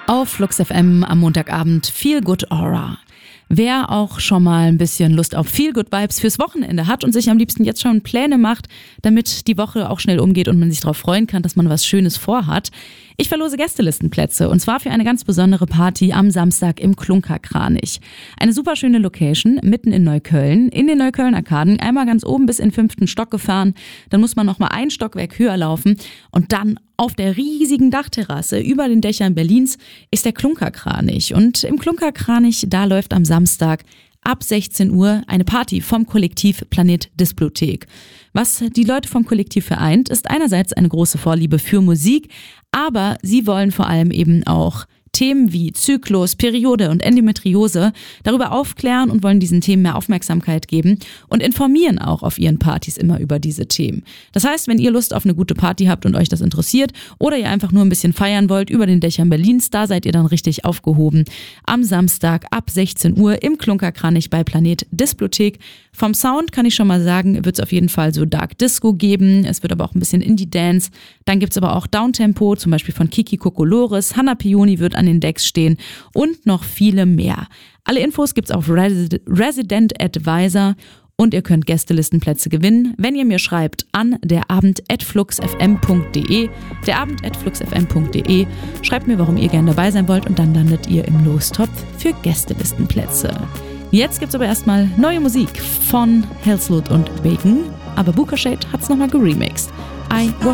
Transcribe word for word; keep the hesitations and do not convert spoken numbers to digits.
Auf Flux F M am Montagabend Feel Good Aura. Wer auch schon mal ein bisschen Lust auf Feel Good Vibes fürs Wochenende hat und sich am liebsten jetzt schon Pläne macht, damit die Woche auch schnell umgeht und man sich darauf freuen kann, dass man was Schönes vorhat. Ich verlose Gästelistenplätze und zwar für eine ganz besondere Party am Samstag im Klunkerkranich. Eine super schöne Location mitten in Neukölln, in den Neukölln-Arkaden, einmal ganz oben bis in den fünften Stock gefahren, dann muss man nochmal ein Stockwerk höher laufen und dann auf der riesigen Dachterrasse über den Dächern Berlins ist der Klunkerkranich. Und im Klunkerkranich, da läuft am Samstag ab sechzehn Uhr eine Party vom Kollektiv Planet Displothek. Was die Leute vom Kollektiv vereint, ist einerseits eine große Vorliebe für Musik, aber sie wollen vor allem eben auch Themen wie Zyklus, Periode und Endometriose darüber aufklären und wollen diesen Themen mehr Aufmerksamkeit geben und informieren auch auf ihren Partys immer über diese Themen. Das heißt, wenn ihr Lust auf eine gute Party habt und euch das interessiert oder ihr einfach nur ein bisschen feiern wollt über den Dächern Berlins, da seid ihr dann richtig aufgehoben. Am Samstag ab sechzehn Uhr im Klunkerkranich bei Planet Displothek. Vom Sound kann ich schon mal sagen, wird es auf jeden Fall so Dark Disco geben. Es wird aber auch ein bisschen Indie-Dance. Dann gibt es aber auch Downtempo, zum Beispiel von Kiki Kokolores. Hannah Pioni wird an den Decks stehen und noch viele mehr. Alle Infos gibt's auf Resi- Resident Advisor und ihr könnt Gästelistenplätze gewinnen, wenn ihr mir schreibt an derabend at fluxfm punkt de, derabend at fluxfm punkt de. Schreibt mir, warum ihr gerne dabei sein wollt und dann landet ihr im Lostopf für Gästelistenplätze. Jetzt gibt's aber erstmal neue Musik von Hellsloot und Bacon, aber Booker Shade hat's nochmal geremixed. I was